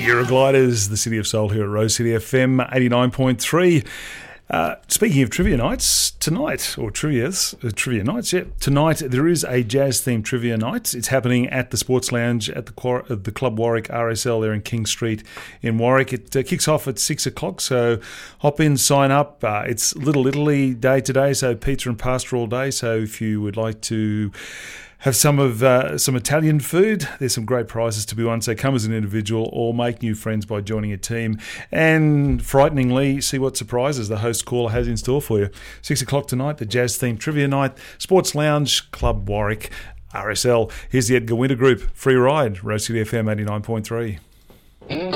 Eurogliders, the City of Soul here at Rose City FM 89.3. Speaking of trivia nights, tonight, or trivia nights, tonight there is a jazz-themed trivia night. It's happening at the Sports Lounge at the Club Warwick RSL there in King Street in Warwick. It kicks off at 6 o'clock, so hop in, sign up. It's Little Italy Day today, so pizza and pasta all day. So if you would like to have some Italian food, there's some great prizes to be won. So come as an individual or make new friends by joining a team. And frighteningly, see what surprises the host caller has in store for you. 6 o'clock tonight, the jazz-themed trivia night, Sports Lounge, Club Warwick, RSL. Here's the Edgar Winter Group. Free ride, Rose City FM 89.3.